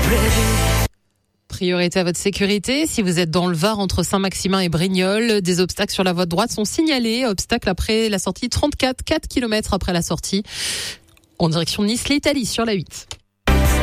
Priorité à votre sécurité. Si vous êtes dans le Var entre Saint-Maximin et Brignoles, des obstacles sur la voie de droite sont signalés. Obstacles après la sortie 34, 4 km après la sortie en direction Nice, l'Italie sur la 8.